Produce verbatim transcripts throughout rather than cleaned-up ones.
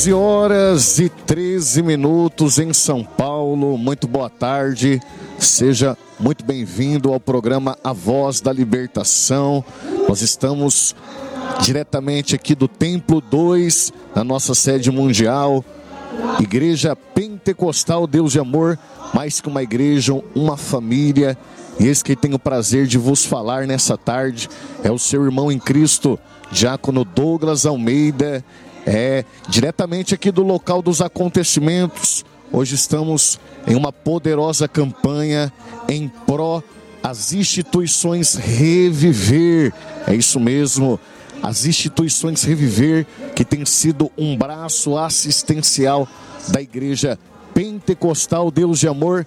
quatorze horas e treze minutos em São Paulo. Muito boa tarde. Seja muito bem-vindo ao programa A Voz da Libertação. Nós estamos diretamente aqui do Templo dois, na nossa sede mundial, Igreja Pentecostal Deus de Amor, mais que uma igreja, uma família. E esse que tenho o prazer de vos falar nessa tarde é o seu irmão em Cristo, Diácono Douglas Almeida, é diretamente aqui do local dos acontecimentos. Hoje estamos em uma poderosa campanha em pró às instituições Reviver. É isso mesmo, as instituições Reviver, que tem sido um braço assistencial da Igreja Pentecostal Deus de Amor,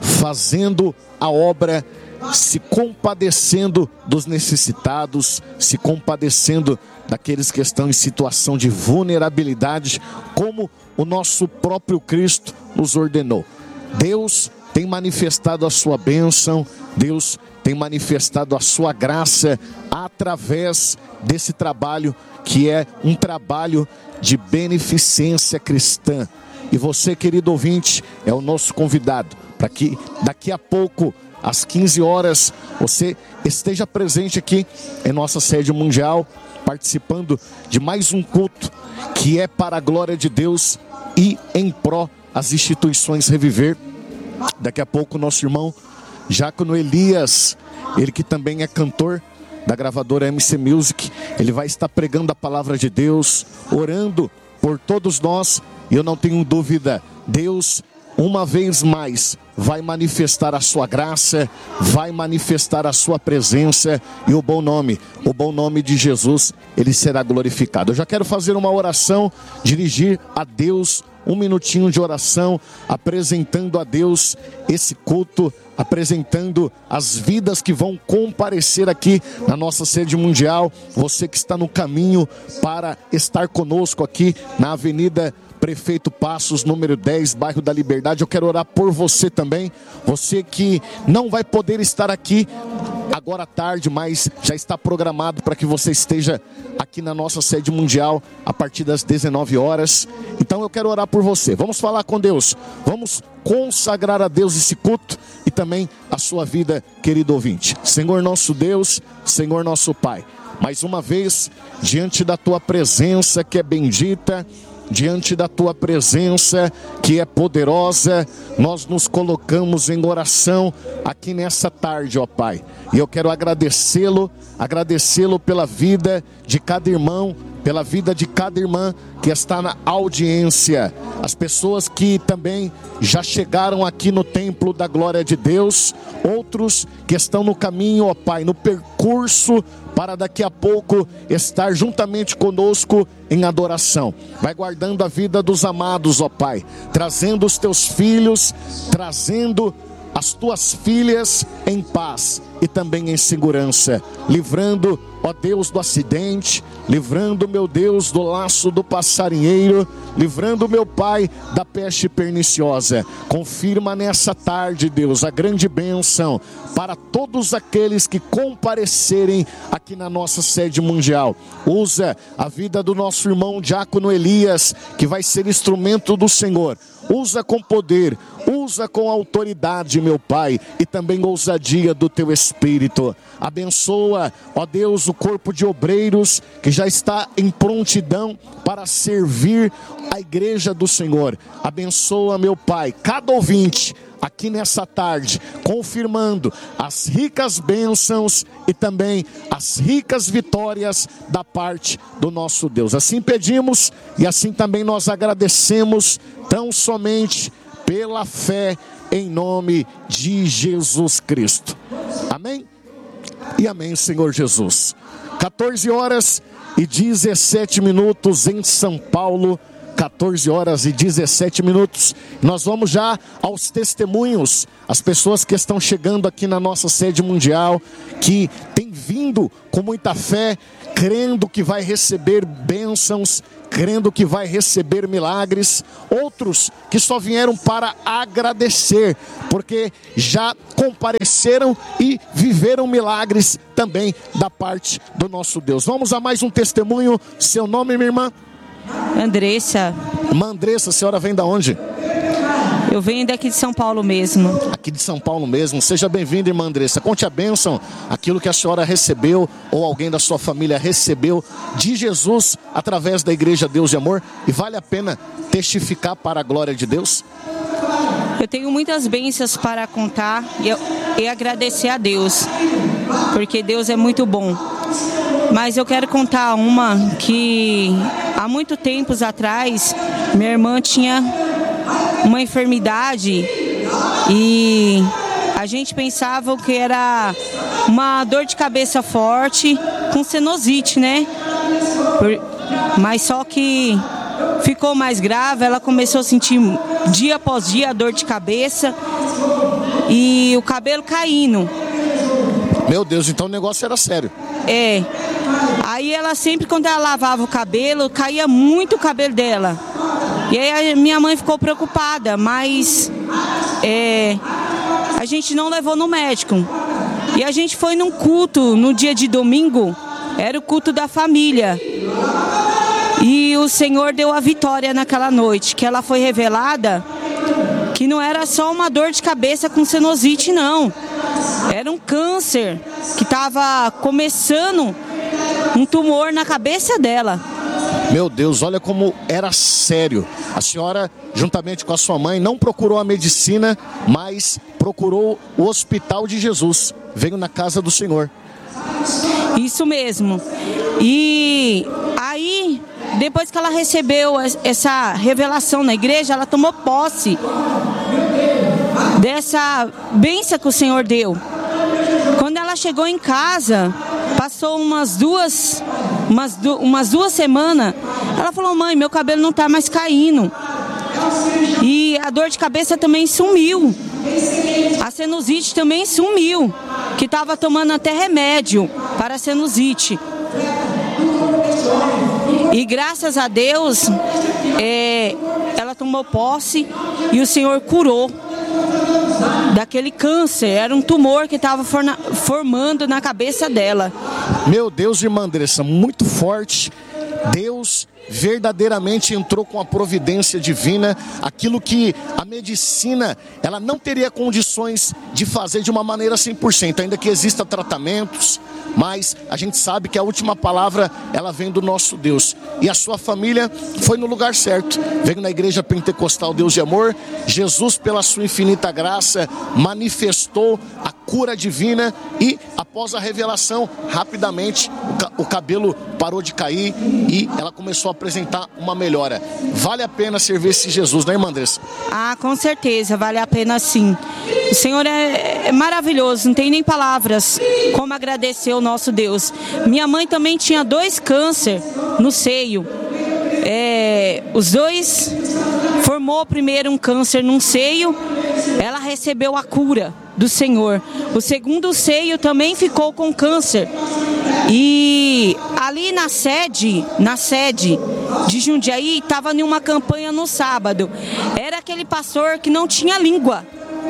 fazendo a obra, se compadecendo dos necessitados, se compadecendo daqueles que estão em situação de vulnerabilidade, como o nosso próprio Cristo nos ordenou. Deus tem manifestado a sua bênção, Deus tem manifestado a sua graça através desse trabalho, que é um trabalho de beneficência cristã. E você, querido ouvinte, é o nosso convidado para que daqui a pouco, às quinze horas, você esteja presente aqui em nossa sede mundial, participando de mais um culto que é para a glória de Deus e em pró às instituições Reviver. Daqui a pouco o nosso irmão Diácono Elias, ele que também é cantor da gravadora M C Music, ele vai estar pregando a palavra de Deus, orando por todos nós. E eu não tenho dúvida, Deus uma vez mais vai manifestar a sua graça, vai manifestar a sua presença, e o bom nome, o bom nome de Jesus, ele será glorificado. Eu já quero fazer uma oração, dirigir a Deus um minutinho de oração, apresentando a Deus esse culto, apresentando as vidas que vão comparecer aqui na nossa sede mundial. Você que está no caminho para estar conosco aqui na Avenida Prefeito Passos, número dez, bairro da Liberdade. Eu quero orar por você também, você que não vai poder estar aqui agora à tarde, mas já está programado para que você esteja aqui na nossa sede mundial a partir das dezenove horas. Então eu quero orar por você. Vamos falar com Deus, vamos consagrar a Deus esse culto e também a sua vida, querido ouvinte. Senhor nosso Deus, Senhor nosso Pai, mais uma vez diante da tua presença que é bendita, diante da tua presença que é poderosa, nós nos colocamos em oração aqui nessa tarde, ó Pai. E eu quero agradecê-lo, agradecê-lo pela vida de cada irmão, pela vida de cada irmã que está na audiência, as pessoas que também já chegaram aqui no templo da glória de Deus, outros que estão no caminho, ó Pai, no percurso para daqui a pouco estar juntamente conosco em adoração. Vai guardando a vida dos amados, ó Pai, trazendo os teus filhos, trazendo as tuas filhas em paz e também em segurança, livrando, ó Deus, do acidente, livrando, meu Deus, do laço do passarinheiro, livrando, meu Pai, da peste perniciosa. Confirma nessa tarde, Deus, a grande bênção para todos aqueles que comparecerem aqui na nossa sede mundial. Usa a vida do nosso irmão Diácono Elias, que vai ser instrumento do Senhor. Usa com poder, usa com autoridade, meu Pai, e também ousadia do teu Espírito. Abençoa, ó Deus, o corpo de obreiros que já está em prontidão para servir a igreja do Senhor. Abençoa, meu Pai, cada ouvinte aqui nessa tarde, confirmando as ricas bênçãos e também as ricas vitórias da parte do nosso Deus. Assim pedimos e assim também nós agradecemos, tão somente pela fé em nome de Jesus Cristo. Amém? E amém, Senhor Jesus. quatorze horas e dezessete minutos em São Paulo. quatorze horas e dezessete minutos. Nós vamos já aos testemunhos, as pessoas que estão chegando aqui na nossa sede mundial, que têm vindo com muita fé, crendo que vai receber bênçãos, crendo que vai receber milagres. Outros que só vieram para agradecer, porque já compareceram e viveram milagres também da parte do nosso Deus. Vamos a mais um testemunho. Seu nome, minha irmã? Andressa. Irmã Andressa, a senhora vem da onde? Eu venho daqui de São Paulo mesmo. Aqui de São Paulo mesmo. Seja bem-vinda, irmã Andressa. Conte a bênção, aquilo que a senhora recebeu ou alguém da sua família recebeu de Jesus através da Igreja Deus de Amor. E vale a pena testificar para a glória de Deus? Eu tenho muitas bênçãos para contar e, e agradecer a Deus, porque Deus é muito bom. Mas eu quero contar uma que há muito tempos atrás minha irmã tinha uma enfermidade e a gente pensava que era uma dor de cabeça forte com sinusite, né? Mas só que ficou mais grave, ela começou a sentir dia após dia a dor de cabeça e o cabelo caindo. Meu Deus, então o negócio era sério. É. Aí ela sempre, quando ela lavava o cabelo, caía muito o cabelo dela. E aí a minha mãe ficou preocupada, mas é, a gente não levou no médico. E a gente foi num culto no dia de domingo, era o culto da família. E o Senhor deu a vitória naquela noite, que ela foi revelada que não era só uma dor de cabeça com sinusite, não. Era um câncer que estava começando, um tumor na cabeça dela. Meu Deus, olha como era sério. A senhora, juntamente com a sua mãe, não procurou a medicina, mas procurou o Hospital de Jesus. Veio na casa do Senhor. Isso mesmo. E aí, depois que ela recebeu essa revelação na igreja, ela tomou posse dessa bênção que o Senhor deu. Quando ela chegou em casa, passou umas duas, umas, du umas duas semanas, ela falou: mãe, meu cabelo não está mais caindo. E a dor de cabeça também sumiu. A sinusite também sumiu, que estava tomando até remédio para a sinusite. E graças a Deus, é, ela tomou posse e o Senhor curou daquele câncer. Era um tumor que estava formando na cabeça dela. Meu Deus, irmã Andressa, muito forte. Deus verdadeiramente entrou com a providência divina, aquilo que a medicina ela não teria condições de fazer de uma maneira cem por cento, ainda que exista tratamentos, mas a gente sabe que a última palavra ela vem do nosso Deus. E a sua família foi no lugar certo, veio na Igreja Pentecostal Deus de Amor. Jesus, pela sua infinita graça, manifestou a cura divina e após a revelação, rapidamente o cabelo parou de cair e ela começou a apresentar uma melhora. Vale a pena servir esse Jesus, né, irmã Andressa? Ah, com certeza, vale a pena sim. O Senhor é, é maravilhoso, não tem nem palavras como agradecer o nosso Deus. Minha mãe também tinha dois câncer no seio. É, os dois formou primeiro um câncer num seio, ela recebeu a cura do Senhor. O segundo seio também ficou com câncer. E ali na sede, na sede de Jundiaí, estava em uma campanha no sábado. Era aquele pastor que não tinha língua.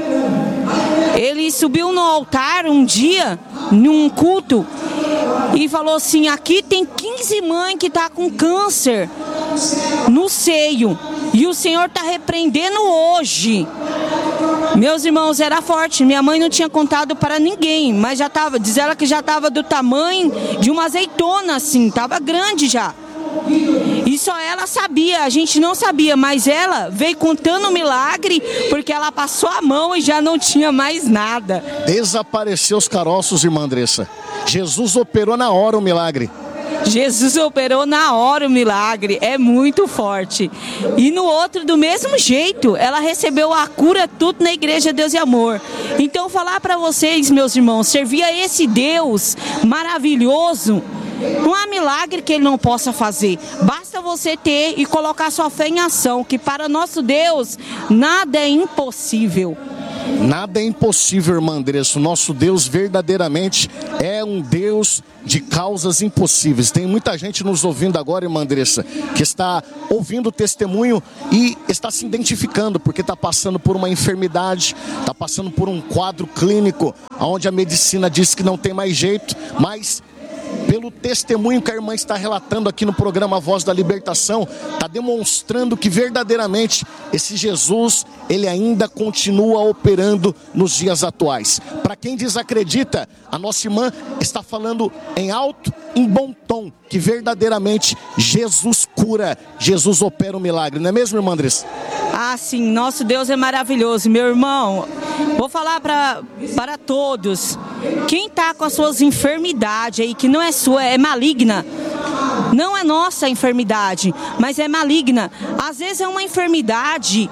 Ele subiu no altar um dia, num culto, e falou assim: aqui tem quinze mães que estão com câncer no seio. E o Senhor está repreendendo hoje. Meus irmãos, era forte. Minha mãe não tinha contado para ninguém, mas já estava, diz ela que já estava do tamanho de uma azeitona, assim, estava grande já. E só ela sabia, a gente não sabia, mas ela veio contando o milagre, porque ela passou a mão e já não tinha mais nada. Desapareceu os caroços, irmã Andressa. Jesus operou na hora o milagre. Jesus operou na hora o milagre, é muito forte. E no outro, do mesmo jeito, ela recebeu a cura tudo na Igreja Deus e Amor. Então, falar para vocês, meus irmãos, servir a esse Deus maravilhoso, não há milagre que Ele não possa fazer. Basta você ter e colocar sua fé em ação, que para nosso Deus nada é impossível. Nada é impossível, irmã Andressa. O nosso Deus verdadeiramente é um Deus de causas impossíveis. Tem muita gente nos ouvindo agora, irmã Andressa, que está ouvindo o testemunho e está se identificando, porque está passando por uma enfermidade, está passando por um quadro clínico, onde a medicina diz que não tem mais jeito, mas pelo testemunho que a irmã está relatando aqui no programa Voz da Libertação, está demonstrando que verdadeiramente esse Jesus, ele ainda continua operando nos dias atuais. Para quem desacredita, a nossa irmã está falando em alto, em bom tom, que verdadeiramente Jesus cura, Jesus opera um milagre, não é mesmo, irmã Andressa? Ah, sim, nosso Deus é maravilhoso, meu irmão. Vou falar pra, para todos, quem está com as suas enfermidades aí, que não é sua, é maligna, não é nossa enfermidade, mas é maligna. Às vezes é uma enfermidade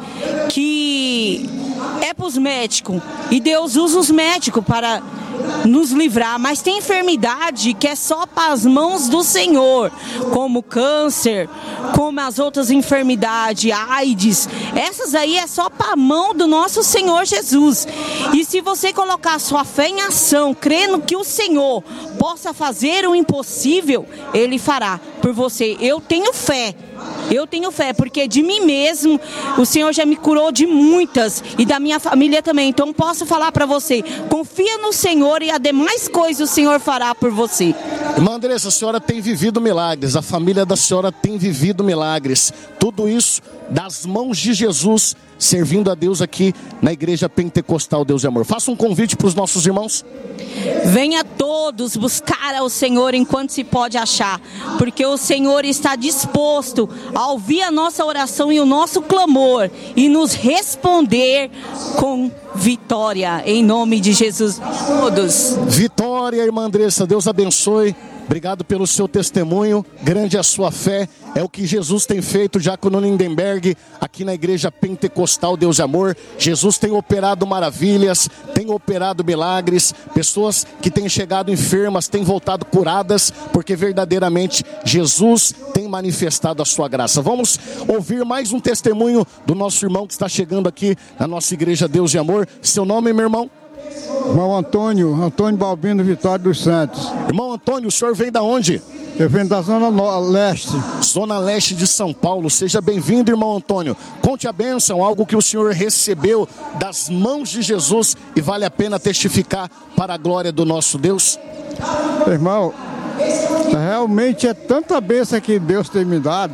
que é para os médicos, e Deus usa os médicos para nos livrar, mas tem enfermidade que é só para as mãos do Senhor, como câncer, como as outras enfermidades, AIDS, essas aí é só para a mão do nosso Senhor Jesus. E se você colocar sua fé em ação, crendo que o Senhor possa fazer o impossível, Ele fará por você. Eu tenho fé. Eu tenho fé, porque de mim mesmo, o Senhor já me curou de muitas, e da minha família também. Então posso falar para você, confia no Senhor e as demais coisas o Senhor fará por você. Irmã Andressa, a senhora tem vivido milagres, a família da senhora tem vivido milagres. Tudo isso das mãos de Jesus, servindo a Deus aqui na Igreja Pentecostal Deus e Amor. Faça um convite para os nossos irmãos. Venha todos buscar ao Senhor enquanto se pode achar, porque o Senhor está disposto a ouvir a nossa oração e o nosso clamor e nos responder com vitória, em nome de Jesus. Todos. Vitória, irmã Andressa, Deus abençoe. Obrigado pelo seu testemunho, grande a sua fé, é o que Jesus tem feito, Diácono Lindenberg, aqui na Igreja Pentecostal Deus e Amor. Jesus tem operado maravilhas, tem operado milagres, pessoas que têm chegado enfermas, têm voltado curadas, porque verdadeiramente Jesus tem manifestado a sua graça. Vamos ouvir mais um testemunho do nosso irmão que está chegando aqui na nossa Igreja Deus e Amor. Seu nome, meu irmão? Irmão Antônio, Antônio Balbino Vitória dos Santos. Irmão Antônio, o senhor vem da onde? Eu venho da Zona Leste. Zona Leste de São Paulo. Seja bem-vindo, irmão Antônio. Conte a bênção, algo que o senhor recebeu das mãos de Jesus e vale a pena testificar para a glória do nosso Deus. Irmão, realmente é tanta bênção que Deus tem me dado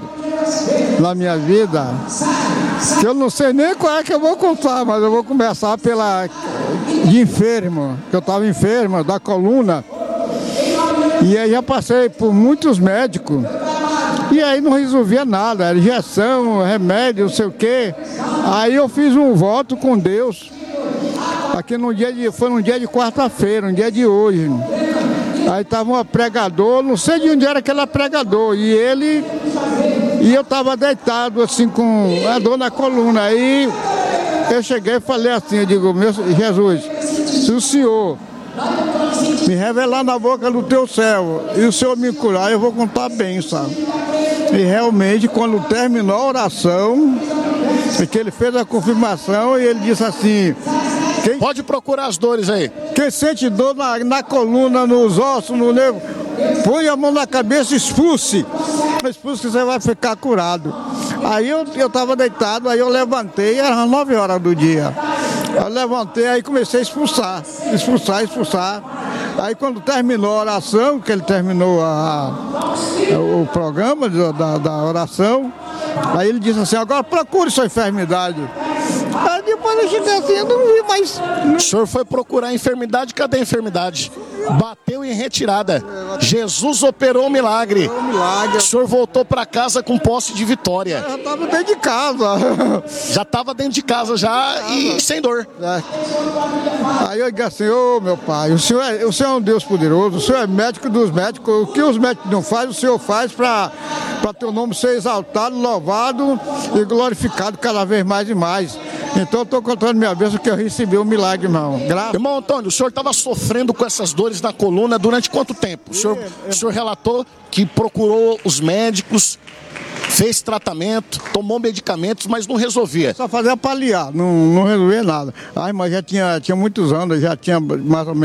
na minha vida, que eu não sei nem qual é que eu vou contar, mas eu vou começar pela de enfermo, que eu estava enfermo da coluna, e aí já passei por muitos médicos, e aí não resolvia nada, era injeção, remédio, não sei o quê. Aí eu fiz um voto com Deus, aqui no dia de, foi no dia de quarta-feira, no dia de hoje. Aí estava um pregador, não sei de onde era aquele pregador, e ele, e eu estava deitado assim com a dor na coluna. Aí eu cheguei e falei assim, eu digo, meu Jesus, se o Senhor me revelar na boca do teu servo e o Senhor me curar, eu vou contar bem, sabe? E realmente, quando terminou a oração, porque ele fez a confirmação e ele disse assim... Quem, Pode procurar as dores aí. Quem sente dor na, na coluna, nos ossos, no nervo, põe a mão na cabeça e expulse. Expulse que você vai ficar curado. Aí eu estava deitado, aí eu levantei, eram nove horas do dia. Eu levantei, aí comecei a expulsar, expulsar, expulsar. Aí quando terminou a oração, que ele terminou a, o programa da, da oração, aí ele disse assim, agora procure sua enfermidade. Aí depois eu cheguei assim, eu não vi mais. O senhor foi procurar a enfermidade, cadê a enfermidade? Bateu em retirada. Jesus operou um milagre. Um milagre. O senhor voltou para casa com posse de vitória. Eu já estava dentro de casa. Já estava dentro de casa já e sem dor. É. Aí eu disse assim, ô meu pai, o senhor, é, o senhor é um Deus poderoso, o senhor é médico dos médicos, o que os médicos não fazem, o senhor faz para teu nome ser exaltado, louvado e glorificado cada vez mais e mais. Então eu estou contando minha vez que eu recebi um milagre, irmão. Gra Irmão Antônio, o senhor estava sofrendo com essas dores na coluna durante quanto tempo? O senhor, o senhor relatou que procurou os médicos, fez tratamento, tomou medicamentos, mas não resolvia. Só fazia paliar, não, não resolvia nada. Ai, mas já tinha, tinha muitos anos, já tinha mais ou menos